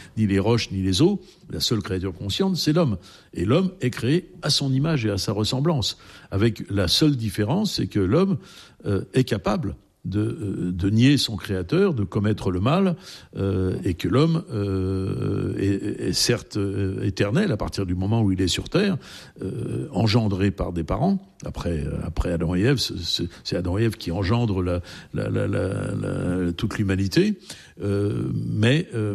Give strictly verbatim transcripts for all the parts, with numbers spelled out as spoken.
ni les roches, ni les eaux. La seule créature consciente, c'est l'homme. Et l'homme est créé à son image et à sa ressemblance. Avec la seule différence, c'est que l'homme euh, est capable de, euh, de nier son créateur, de commettre le mal, euh, et que l'homme euh, est, est certes euh, éternel à partir du moment où il est sur terre, euh, engendré par des parents. Après, après Adam et Ève, c'est, c'est Adam et Ève qui engendrent la, la, la, la, la, toute l'humanité, euh, mais euh,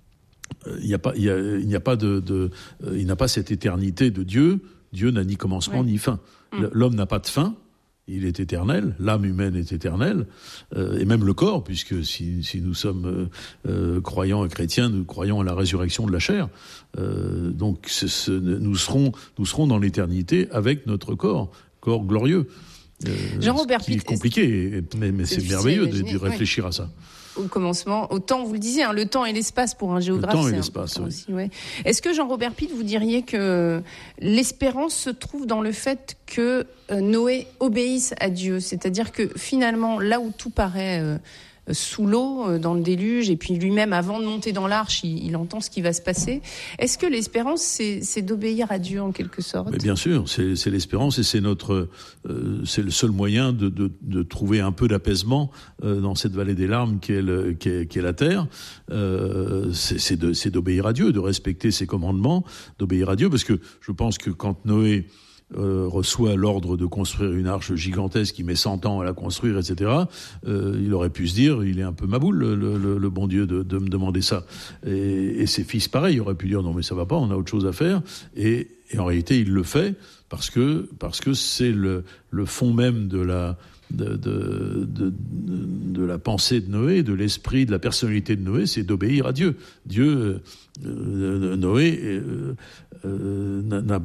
il n'y a pas, il y a, il n'y a pas de, de euh, il n'a pas cette éternité de Dieu. Dieu n'a ni commencement ouais. ni fin. Mmh. L'homme n'a pas de fin. Il est éternel, l'âme humaine est éternelle, euh, et même le corps, puisque si, si nous sommes euh, euh, croyants et chrétiens, nous croyons à la résurrection de la chair. Euh, donc c'est, c'est, nous serons, nous serons dans l'éternité avec notre corps, corps glorieux. Euh, Jean-Robert Pitt, c'est compliqué, mais, mais c'est, c'est merveilleux de, de réfléchir ouais. à ça. Au commencement, au temps, vous le disiez, hein, le temps et l'espace pour un géographe. Le temps et l'espace, oui. Aussi, ouais. Est-ce que Jean-Robert Pitt, vous diriez que l'espérance se trouve dans le fait que euh, Noé obéisse à Dieu ? C'est-à-dire que finalement, là où tout paraît euh, sous l'eau, euh, dans le déluge, et puis lui-même, avant de monter dans l'arche, il, il entend ce qui va se passer. Est-ce que l'espérance, c'est, c'est d'obéir à Dieu en quelque sorte ? Mais bien sûr, c'est, c'est l'espérance et c'est notre, euh, c'est le seul moyen de, de, de trouver un peu d'apaisement euh, dans cette vallée des larmes qu'est, le, qu'est, qu'est la terre. Euh, c'est, c'est, de, c'est d'obéir à Dieu, de respecter ses commandements, d'obéir à Dieu, parce que je pense que quand Noé Euh, reçoit l'ordre de construire une arche gigantesque qui met cent ans à la construire, et cetera, euh, il aurait pu se dire, il est un peu maboule, le, le, le bon Dieu, de, de me demander ça. Et, et ses fils, pareil, auraient pu dire, non mais ça va pas, on a autre chose à faire. Et, et en réalité, il le fait parce que, parce que c'est le, le fond même de la... De, de, de, de la pensée de Noé, de l'esprit, de la personnalité de Noé, c'est d'obéir à Dieu. Dieu, euh, Noé, euh, euh, n'a,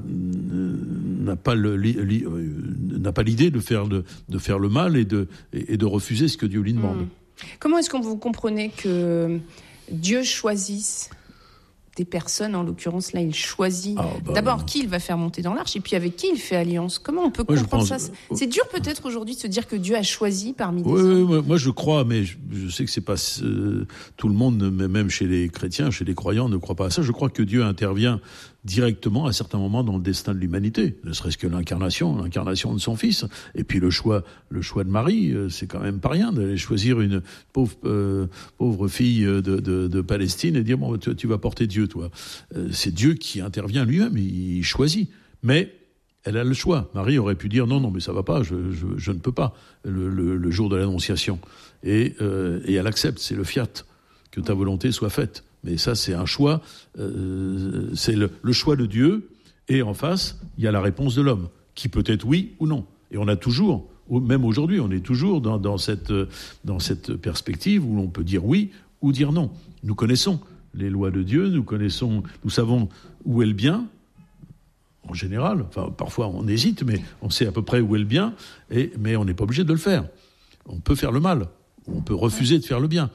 n'a, pas le, li, li, n'a pas l'idée de faire, de, de faire le mal et de, et de refuser ce que Dieu lui demande. Mmh. Comment est-ce que vous comprenez que Dieu choisisse des personnes, en l'occurrence là il choisit ah bah, d'abord qui il va faire monter dans l'arche et puis avec qui il fait alliance. Comment on peut ouais, comprendre pense, ça euh, C'est dur peut-être aujourd'hui de se dire que Dieu a choisi parmi des ouais, hommes. Ouais, moi je crois, mais je, je sais que c'est pas euh, tout le monde, même chez les chrétiens, chez les croyants, ne croit pas à ça. Je crois que Dieu intervient directement à certains moments dans le destin de l'humanité, ne serait-ce que l'incarnation, l'incarnation de son fils, et puis le choix, le choix de Marie, c'est quand même pas rien d'aller choisir une pauvre euh, pauvre fille de, de, de Palestine et dire bon tu, tu vas porter Dieu toi. Euh, c'est Dieu qui intervient lui-même, il choisit, mais elle a le choix. Marie aurait pu dire non non mais ça va pas, je je, je ne peux pas le, le, le jour de l'Annonciation et euh, et elle accepte, c'est le fiat que ta volonté soit faite. Mais ça, c'est un choix, euh, c'est le, le choix de Dieu, et en face, il y a la réponse de l'homme, qui peut être oui ou non. Et on a toujours, même aujourd'hui, on est toujours dans, dans, cette, dans cette perspective où l'on peut dire oui ou dire non. Nous connaissons les lois de Dieu, nous connaissons, nous savons où est le bien, en général. Enfin, parfois on hésite, mais on sait à peu près où est le bien, et, mais on n'est pas obligé de le faire. On peut faire le mal, on peut refuser de faire le bien.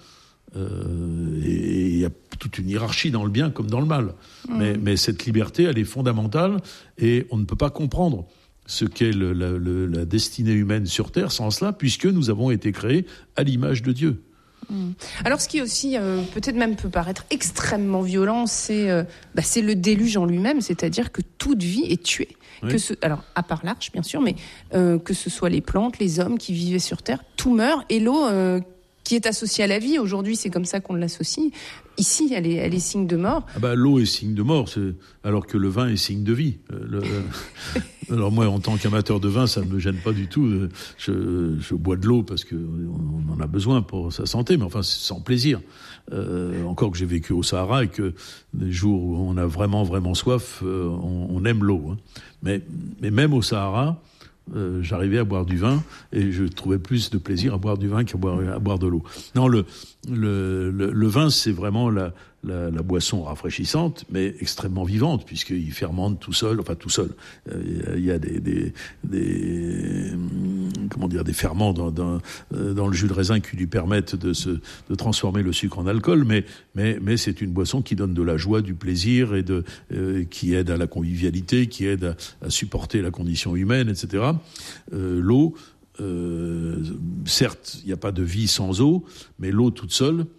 Euh, et il y a toute une hiérarchie dans le bien comme dans le mal. Mmh. Mais, mais cette liberté, elle est fondamentale et on ne peut pas comprendre ce qu'est le, la, le, la destinée humaine sur Terre sans cela, puisque nous avons été créés à l'image de Dieu. Mmh. Alors ce qui aussi euh, peut-être même peut paraître extrêmement violent, c'est, euh, bah, c'est le déluge en lui-même, c'est-à-dire que toute vie est tuée. Oui. Que ce, alors à part l'arche bien sûr, mais euh, que ce soit les plantes, les hommes qui vivaient sur Terre, tout meurt et l'eau euh, qui est associée à la vie, aujourd'hui c'est comme ça qu'on l'associe, ici elle est, elle est signe de mort. Ah bah, l'eau est signe de mort, c'est... alors que le vin est signe de vie. Le... Alors moi en tant qu'amateur de vin ça ne me gêne pas du tout, je, je bois de l'eau parce qu'on en a besoin pour sa santé, mais enfin c'est sans plaisir. Euh, encore que j'ai vécu au Sahara et que des jours où on a vraiment vraiment soif, euh, on, on aime l'eau. Hein. Mais, mais même au Sahara, Euh, j'arrivais à boire du vin et je trouvais plus de plaisir à boire du vin qu'à boire, à boire de l'eau. Non, le, le, le, le vin, c'est vraiment la, la, la boisson rafraîchissante, mais extrêmement vivante, puisqu'il fermente tout seul, enfin tout seul. Euh, il y a des, des, des, comment dire, des ferments dans, dans, dans le jus de raisin qui lui permettent de, se, de transformer le sucre en alcool, mais, mais, mais c'est une boisson qui donne de la joie, du plaisir, et de, euh, qui aide à la convivialité, qui aide à, à supporter la condition humaine, et cetera. Euh, l'eau, euh, certes, il n'y a pas de vie sans eau, mais l'eau toute seule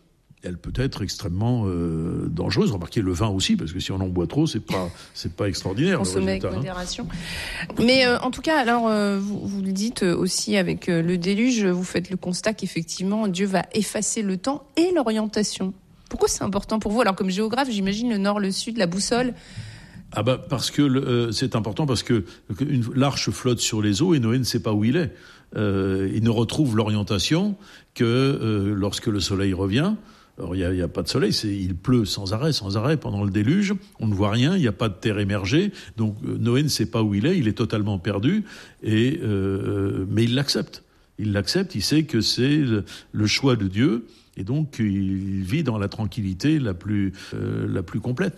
elle peut être extrêmement euh, dangereuse. Remarquez le vin aussi, parce que si on en boit trop, c'est pas c'est pas extraordinaire. Consommer avec modération. Hein. Mais euh, en tout cas, alors euh, vous, vous le dites aussi avec euh, le déluge, vous faites le constat qu'effectivement Dieu va effacer le temps et l'orientation. Pourquoi c'est important pour vous? Alors comme géographe, j'imagine le nord, le sud, la boussole. Ah bah parce que le, euh, c'est important parce que une, l'arche flotte sur les eaux et Noé ne sait pas où il est. Euh, il ne retrouve l'orientation que euh, lorsque le soleil revient. Alors il y a, il y a pas de soleil, c'est, il pleut sans arrêt, sans arrêt pendant le déluge. On ne voit rien, il n'y a pas de terre émergée. Donc euh, Noé ne sait pas où il est, il est totalement perdu. Et euh, mais il l'accepte. Il l'accepte. Il sait que c'est le, le choix de Dieu, et donc il vit dans la tranquillité la plus euh, la plus complète.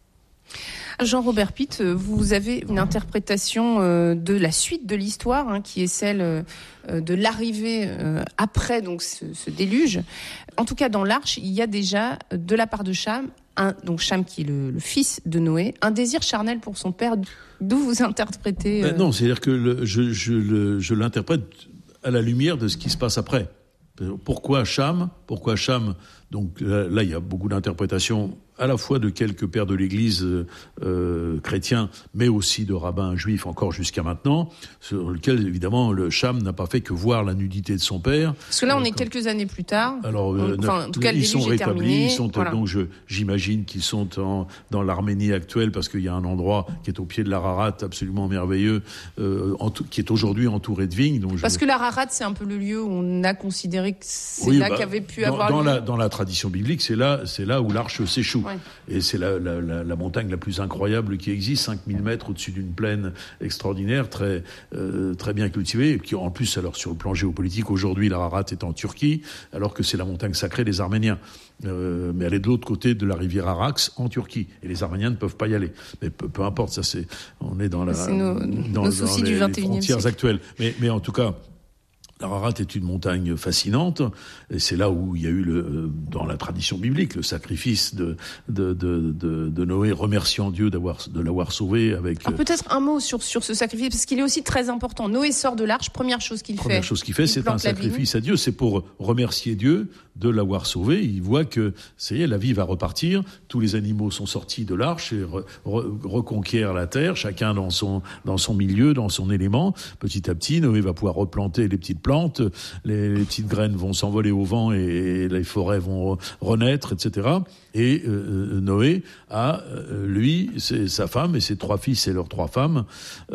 Jean-Robert Pitt, vous avez une interprétation de la suite de l'histoire, hein, qui est celle de l'arrivée après donc ce, ce déluge. En tout cas, dans l'arche, il y a déjà, de la part de Cham, un, donc Cham qui est le, le fils de Noé, un désir charnel pour son père. D'où vous interprétez euh... ben Non, c'est-à-dire que le, je, je, le, je l'interprète à la lumière de ce qui se passe après. Pourquoi Cham ? Pourquoi Cham ? Donc là, là, il y a beaucoup d'interprétations, à la fois de quelques pères de l'Église euh, chrétiens, mais aussi de rabbins juifs encore jusqu'à maintenant, sur lequel évidemment le Cham n'a pas fait que voir la nudité de son père. Parce que là, on euh, est quelques années plus tard. Alors, euh, enfin, en tout cas, ils sont rétablis. Terminé, ils sont voilà. Donc, je, j'imagine qu'ils sont en, dans l'Arménie actuelle, parce qu'il y a un endroit qui est au pied de l'Ararat, absolument merveilleux, euh, en tout, qui est aujourd'hui entouré de vignes. Donc parce je... que l'Ararat, c'est un peu le lieu où on a considéré que c'est oui, là bah, qu'avait pu dans, avoir dans lieu. La, dans la tradition biblique, c'est là, c'est là où l'arche s'échoue. Ouais. Et c'est la, la, la, la montagne la plus incroyable qui existe, cinq mille mètres au-dessus d'une plaine extraordinaire, très, euh, très bien cultivée, qui en plus, alors sur le plan géopolitique, aujourd'hui, l'Ararat est en Turquie, alors que c'est la montagne sacrée des Arméniens. Euh, mais elle est de l'autre côté de la rivière Arax, en Turquie. Et les Arméniens ne peuvent pas y aller. Mais peu, peu importe, ça c'est, on est dans la, c'est nos, dans, nos soucis dans les, du vingt et unième les frontières siècle. actuelles. Mais, mais en tout cas, l'Ararat est une montagne fascinante, et c'est là où il y a eu, le, dans la tradition biblique, le sacrifice de, de, de, de, de Noé, remerciant Dieu d'avoir, de l'avoir sauvé. Avec, Alors, peut-être un mot sur, sur ce sacrifice, parce qu'il est aussi très important. Noé sort de l'arche, première chose qu'il première fait. Première chose qu'il fait, c'est un sacrifice à Dieu. C'est pour remercier Dieu de l'avoir sauvé. Il voit que, ça y est, la vie va repartir. Tous les animaux sont sortis de l'arche et re, re, reconquièrent la terre, chacun dans son, dans son milieu, dans son élément. Petit à petit, Noé va pouvoir replanter les petites plantes. Les, les petites graines vont s'envoler au vent et, et les forêts vont renaître, et cetera. Et euh, Noé a, euh, lui, c'est, sa femme et ses trois fils et leurs trois femmes,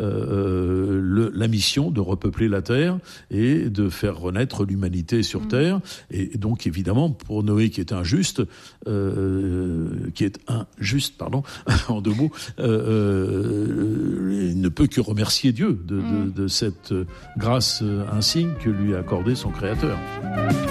euh, le, la mission de repeupler la terre et de faire renaître l'humanité sur mmh. terre. Et, et donc, évidemment, pour Noé qui est injuste, euh, qui est injuste, pardon, en deux mots, euh, il ne peut que remercier Dieu de, mmh. de, de cette grâce insigne que lui a accordé son Créateur.